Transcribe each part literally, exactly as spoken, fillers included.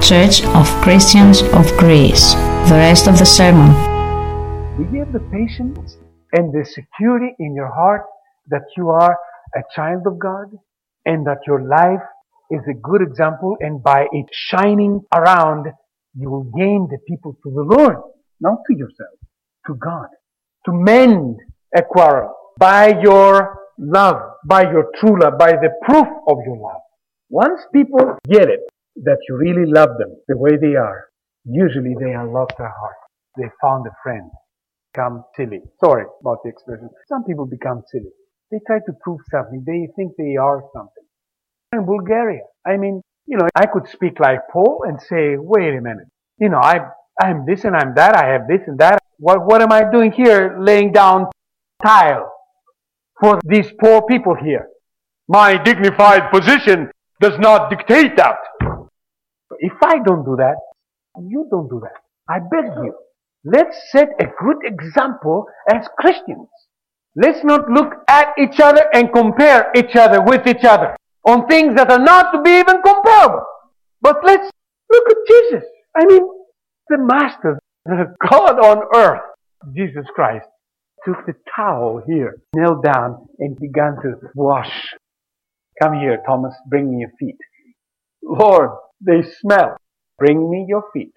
Church of Christians of Greece. The rest of the sermon. Do you have the patience and the security in your heart that you are a child of God and that your life is a good example, and by it shining around, you will gain the people to the Lord, not to yourself, to God, to mend a quarrel by your love, by your true love, by the proof of your love. Once people get it, that you really love them the way they are, usually they unlock their heart. They found a friend. Become silly. Sorry about the expression. Some people become silly. They try to prove something. They think they are something. In Bulgaria, I mean, you know, I could speak like Paul and say, wait a minute. You know, I, I'm this and I'm that. I have this and that. What, what am I doing here laying down tile for these poor people here? My dignified position does not dictate that. If I don't do that, you don't do that. I beg you. Let's set a good example as Christians. Let's not look at each other and compare each other with each other on things that are not to be even comparable. But let's look at Jesus. I mean, the Master, the God on earth, Jesus Christ, took the towel here, knelt down, and began to wash. Come here, Thomas, bring me your feet. Lord, they smell. Bring me your feet.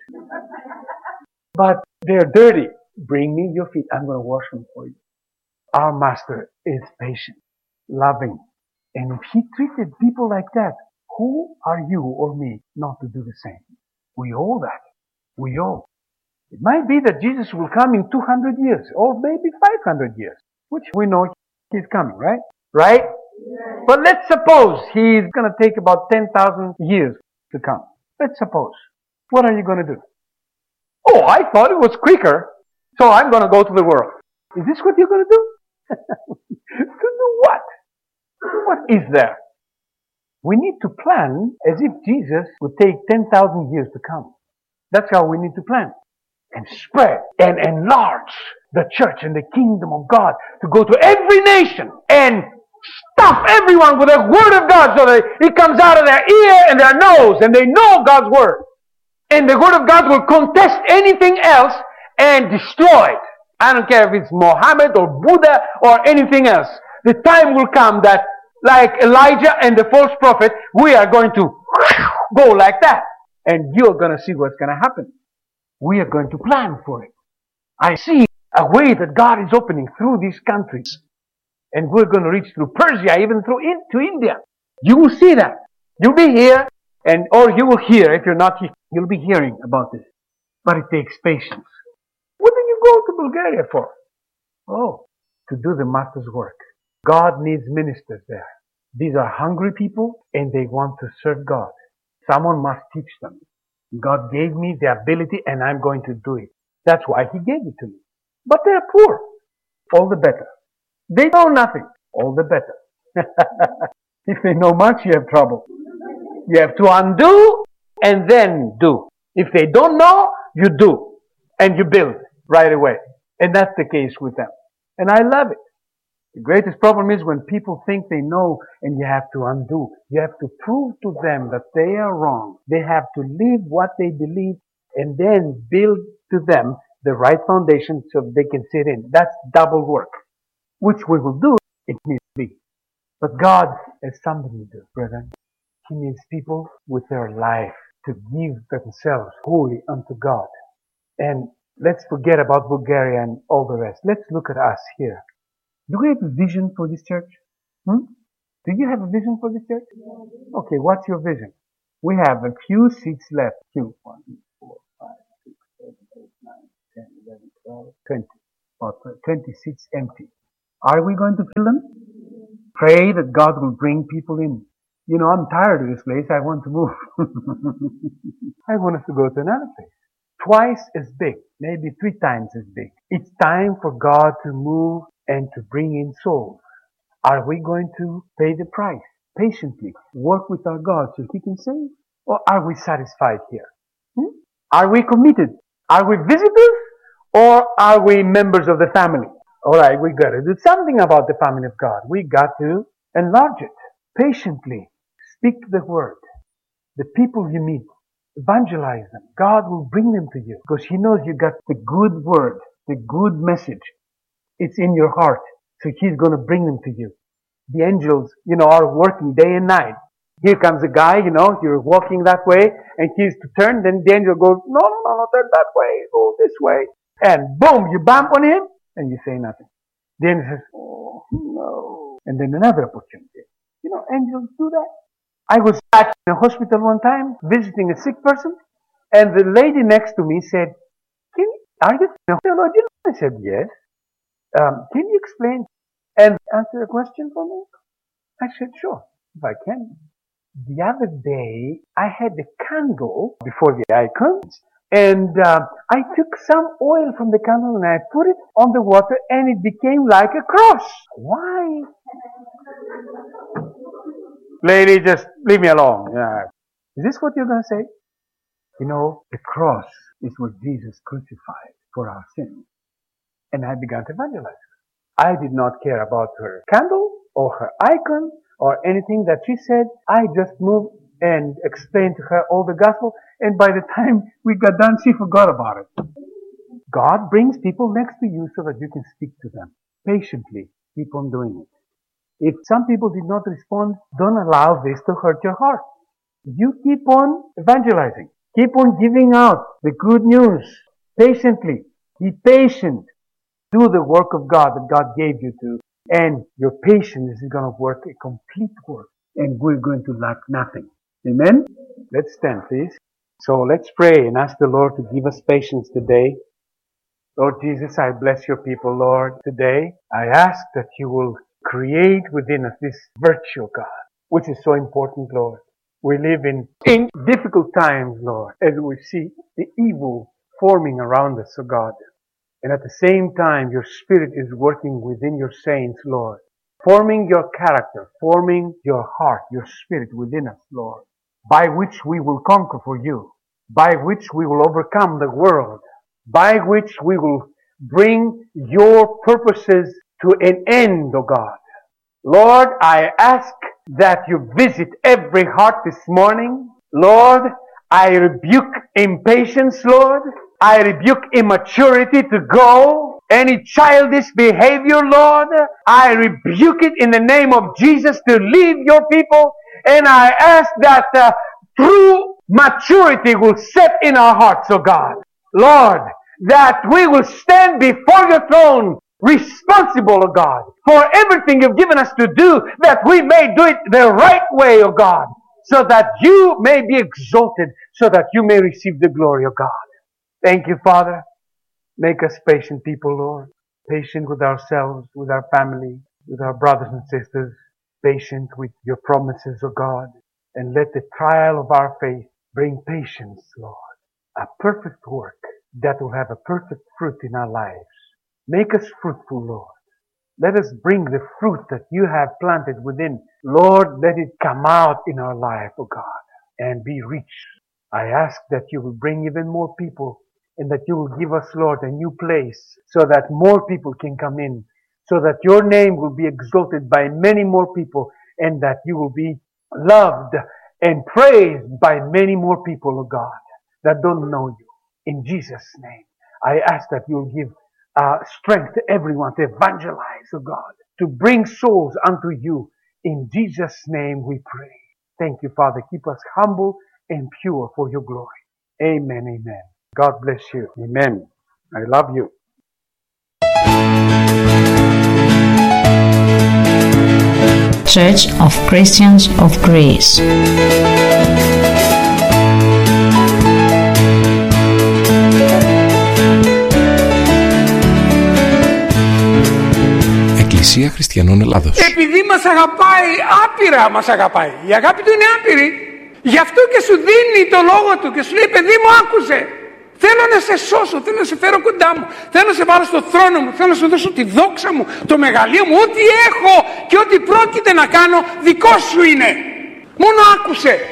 But they're dirty. Bring me your feet. I'm going to wash them for you. Our Master is patient, loving. And if He treated people like that, who are you or me not to do the same? We owe that. We owe. It might be that Jesus will come in two hundred years, or maybe five hundred years, which we know He's coming, right? Right? Yeah. But let's suppose He's going to take about ten thousand years to come. Let's suppose. What are you going to do? Oh, I thought it was quicker, so I'm going to go to the world. Is this what you're going to do? To do what? What is there? We need to plan as if Jesus would take ten thousand years to come. That's how we need to plan. And spread and enlarge the church and the kingdom of God to go to every nation and stuff everyone with the word of God so that it comes out of their ear and their nose and they know God's word. And the word of God will contest anything else and destroy it. I don't care if it's Mohammed or Buddha or anything else. The time will come that, like Elijah and the false prophet, we are going to go like that. And you're going to see what's going to happen. We are going to plan for it. I see a way that God is opening through these countries. And we're going to reach through Persia, even through in, to India. You will see that. You'll be here, and or you will hear, if you're not here, you'll be hearing about this. But it takes patience. What did you go to Bulgaria for? Oh, to do the Master's work. God needs ministers there. These are hungry people, and they want to serve God. Someone must teach them. God gave me the ability, and I'm going to do it. That's why He gave it to me. But they're poor. All the better. They know nothing. All the better. If they know much, you have trouble. You have to undo and then do. If they don't know, you do. And you build right away. And that's the case with them. And I love it. The greatest problem is when people think they know and you have to undo. You have to prove to them that they are wrong. They have to live what they believe and then build to them the right foundation so they can sit in. That's double work, which we will do if need be. But God has something to do, brethren. He needs people with their life to give themselves wholly unto God. And let's forget about Bulgaria and all the rest. Let's look at us here. Do we have a vision for this church? Hmm? Do you have a vision for this church? Okay, what's your vision? We have a few seats left. Two, one, four, five, six, seven, eight, nine, ten, eleven, twelve, twenty. Or twenty seats empty. Are we going to fill them? Pray that God will bring people in. You know, I'm tired of this place. I want to move. I want us to go to another place. Twice as big, maybe three times as big. It's time for God to move and to bring in souls. Are we going to pay the price patiently, work with our God so He can save? Or are we satisfied here? Hmm? Are we committed? Are we visitors? Or are we members of the family? Alright, we got to do something about the family of God. We got to enlarge it. Patiently speak the word. The people you meet, Evangelize them. God will bring them to you because He knows you got the good word, the good message. It's in your heart. So He's going to bring them to you. The angels, you know, are working day and night. Here comes a guy, you know, you're walking that way and he's to turn, then the angel goes, no, no, no, no, turn that way, go this way. And boom, you bump on him and you say nothing. The angel says, oh, no. And then another opportunity. You know, angels do that. I was at a hospital one time visiting a sick person and the lady next to me said, can you, are you a theologian? I said, yes. Um, can you explain and answer a question for me? I said, sure, if I can. The other day, I had a candle before the icons, and uh, I took some oil from the candle and I put it on the water and it became like a cross. Why? Lady, just leave me alone. Yeah. Is this what you're going to say? You know, the cross is what Jesus crucified for our sins. And I began to evangelize her. I did not care about her candle or her icon or anything that she said. I just moved and explained to her all the gospel, and by the time we got done, she forgot about it. God brings people next to you so that you can speak to them. Patiently, keep on doing it. If some people did not respond, don't allow this to hurt your heart. You keep on evangelizing. Keep on giving out the good news. Patiently. Be patient. Do the work of God that God gave you to. And your patience is going to work a complete work. And we're going to lack nothing. Amen? Let's stand, please. So let's pray and ask the Lord to give us patience today. Lord Jesus, I bless your people, Lord, today. I ask that you will create within us this virtue, God, which is so important, Lord. We live in, in difficult times, Lord, as we see the evil forming around us, oh God. And at the same time, your Spirit is working within your saints, Lord, forming your character, forming your heart, your spirit within us, Lord, by which we will conquer for you, by which we will overcome the world, by which we will bring your purposes to an end, O God. Lord, I ask that you visit every heart this morning. Lord, I rebuke impatience, Lord. I rebuke immaturity to go. Any childish behavior, Lord, I rebuke it in the name of Jesus to leave your people. And I ask that uh, true maturity will set in our hearts, oh God. Lord, that we will stand before your throne responsible, oh God, for everything you've given us to do, that we may do it the right way, oh God, so that you may be exalted, so that you may receive the glory, oh God. Thank you, Father. Make us patient people, Lord. Patient with ourselves, with our family, with our brothers and sisters. Patient with your promises, O God. And let the trial of our faith bring patience, Lord. A perfect work that will have a perfect fruit in our lives. Make us fruitful, Lord. Let us bring the fruit that you have planted within. Lord, let it come out in our life, O God, and be rich. I ask that you will bring even more people, and that you will give us, Lord, a new place so that more people can come in, so that your name will be exalted by many more people, and that you will be loved and praised by many more people, oh God, that don't know you. In Jesus' name, I ask that you will give uh, strength to everyone to evangelize, oh God, to bring souls unto you. In Jesus' name we pray. Thank you, Father. Keep us humble and pure for your glory. Amen, amen. God bless you. Amen. I love you. Church of Christians of Greece. Εκκλησία Χριστιανών Ελλάδος. Επειδή μας αγαπάει, άπειρα μας αγαπάει. Η αγάπη του είναι άπειρη. Γι' αυτό και σου δίνει το λόγο του και σου λέει, παιδί μου, άκουσε. Θέλω να σε σώσω, θέλω να σε φέρω κοντά μου, θέλω να σε βάλω στο θρόνο μου, θέλω να σου δώσω τη δόξα μου, το μεγαλείο μου, ό,τι έχω και ό,τι πρόκειται να κάνω δικό σου είναι. Μόνο άκουσε.